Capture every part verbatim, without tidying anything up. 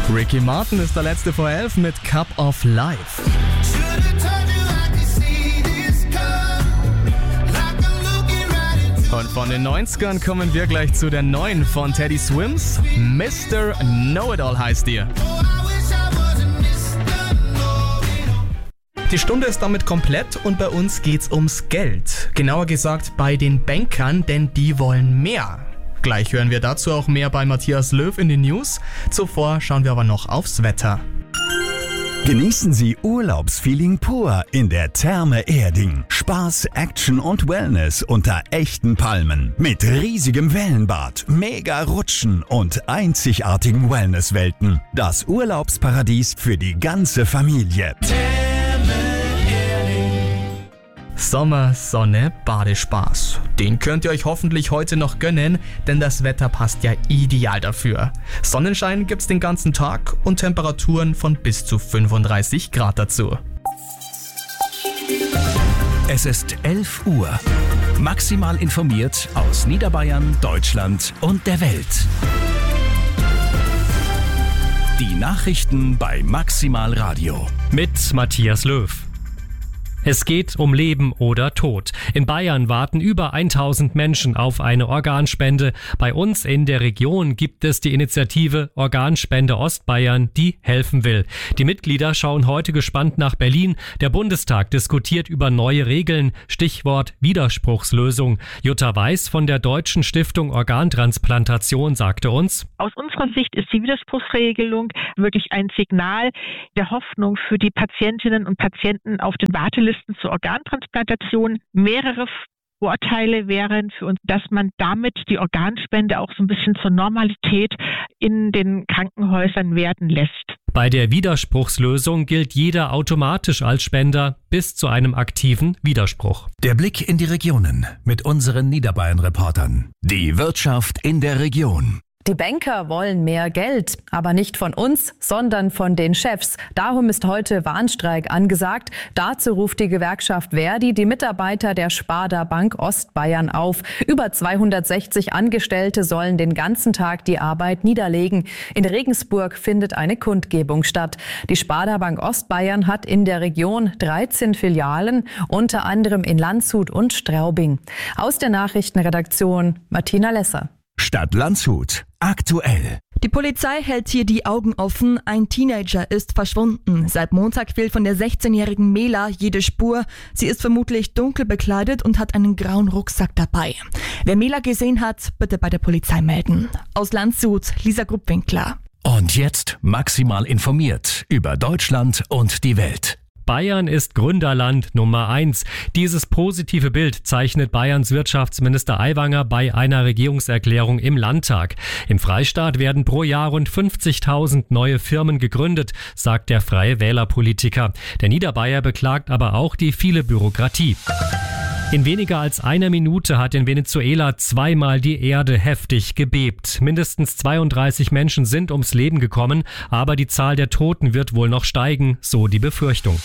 Ricky Martin ist der letzte vor elf mit Cup of Life. Und von den neunzigern kommen wir gleich zu der neuen von Teddy Swims. Mister Know-It-All heißt ihr. Die Stunde ist damit komplett und bei uns geht's ums Geld. Genauer gesagt bei den Bankern, denn die wollen mehr. Gleich hören wir dazu auch mehr bei Matthias Löw in den News. Zuvor schauen wir aber noch aufs Wetter. Genießen Sie Urlaubsfeeling pur in der Therme Erding. Spaß, Action und Wellness unter echten Palmen. Mit riesigem Wellenbad, mega Rutschen und einzigartigen Wellnesswelten. Das Urlaubsparadies für die ganze Familie. Sommer, Sonne, Badespaß. Den könnt ihr euch hoffentlich heute noch gönnen, denn das Wetter passt ja ideal dafür. Sonnenschein gibt's den ganzen Tag und Temperaturen von bis zu fünfunddreißig Grad dazu. Es ist elf Uhr. Maximal informiert aus Niederbayern, Deutschland und der Welt. Die Nachrichten bei Maximal Radio. Mit Matthias Löw. Es geht um Leben oder Tod. In Bayern warten über tausend Menschen auf eine Organspende. Bei uns in der Region gibt es die Initiative Organspende Ostbayern, die helfen will. Die Mitglieder schauen heute gespannt nach Berlin. Der Bundestag diskutiert über neue Regeln. Stichwort Widerspruchslösung. Jutta Weiß von der Deutschen Stiftung Organtransplantation sagte uns: Aus unserer Sicht ist die Widerspruchsregelung wirklich ein Signal der Hoffnung für die Patientinnen und Patienten auf den Wartelisten zur Organtransplantation. Mehrere Vorteile wären für uns, dass man damit die Organspende auch so ein bisschen zur Normalität in den Krankenhäusern werden lässt. Bei der Widerspruchslösung gilt jeder automatisch als Spender bis zu einem aktiven Widerspruch. Der Blick in die Regionen mit unseren Niederbayern-Reportern. Die Wirtschaft in der Region. Die Banker wollen mehr Geld, aber nicht von uns, sondern von den Chefs. Darum ist heute Warnstreik angesagt. Dazu ruft die Gewerkschaft Verdi die Mitarbeiter der Sparda Bank Ostbayern auf. Über zweihundertsechzig Angestellte sollen den ganzen Tag die Arbeit niederlegen. In Regensburg findet eine Kundgebung statt. Die Sparda Bank Ostbayern hat in der Region dreizehn Filialen, unter anderem in Landshut und Straubing. Aus der Nachrichtenredaktion Martina Lesser. Stadt Landshut. Aktuell. Die Polizei hält hier die Augen offen. Ein Teenager ist verschwunden. Seit Montag fehlt von der sechzehnjährigen Mela jede Spur. Sie ist vermutlich dunkel bekleidet und hat einen grauen Rucksack dabei. Wer Mela gesehen hat, bitte bei der Polizei melden. Aus Landshut, Lisa Gruppwinkler. Und jetzt maximal informiert über Deutschland und die Welt. Bayern ist Gründerland Nummer eins. Dieses positive Bild zeichnet Bayerns Wirtschaftsminister Aiwanger bei einer Regierungserklärung im Landtag. Im Freistaat werden pro Jahr rund fünfzigtausend neue Firmen gegründet, sagt der Freie Wähler-Politiker. Der Niederbayer beklagt aber auch die viele Bürokratie. In weniger als einer Minute hat in Venezuela zweimal die Erde heftig gebebt. Mindestens zweiunddreißig Menschen sind ums Leben gekommen, aber die Zahl der Toten wird wohl noch steigen, so die Befürchtung.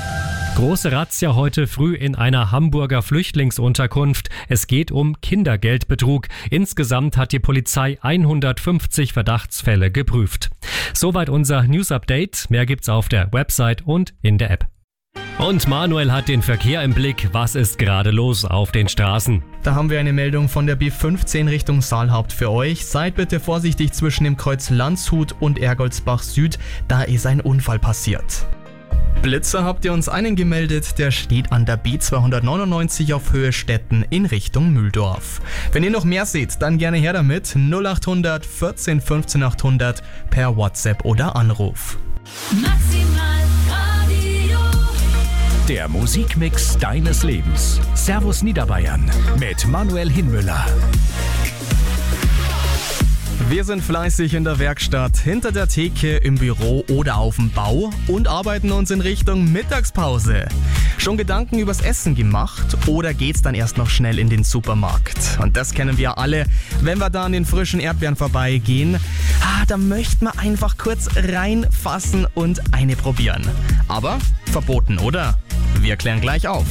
Große Razzia heute früh in einer Hamburger Flüchtlingsunterkunft. Es geht um Kindergeldbetrug. Insgesamt hat die Polizei hundertfünfzig Verdachtsfälle geprüft. Soweit unser News-Update. Mehr gibt's auf der Website und in der App. Und Manuel hat den Verkehr im Blick. Was ist gerade los auf den Straßen? Da haben wir eine Meldung von der B fünfzehn Richtung Saalhaupt für euch. Seid bitte vorsichtig zwischen dem Kreuz Landshut und Ergoldsbach Süd. Da ist ein Unfall passiert. Blitzer habt ihr uns einen gemeldet, der steht an der B zweihundertneunundneunzig auf Höhe Stetten in Richtung Mühldorf. Wenn ihr noch mehr seht, dann gerne her damit. null achthundert vierzehn fünfzehn achthundert per WhatsApp oder Anruf. Maximal Radio. Der Musikmix deines Lebens. Servus Niederbayern mit Manuel Hinmüller. Wir sind fleißig in der Werkstatt, hinter der Theke, im Büro oder auf dem Bau und arbeiten uns in Richtung Mittagspause. Schon Gedanken übers Essen gemacht oder geht's dann erst noch schnell in den Supermarkt? Und das kennen wir alle, wenn wir da an den frischen Erdbeeren vorbeigehen. Ah, da möchte man einfach kurz reinfassen und eine probieren. Aber verboten, oder? Wir klären gleich auf.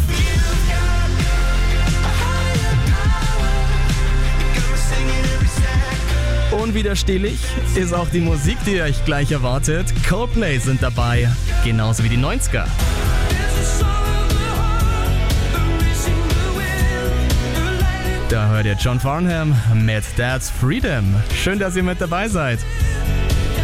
Unwiderstehlich ist auch die Musik, die euch gleich erwartet. Coldplay sind dabei, genauso wie die neunziger. Da hört ihr John Farnham mit That's Freedom. Schön, dass ihr mit dabei seid.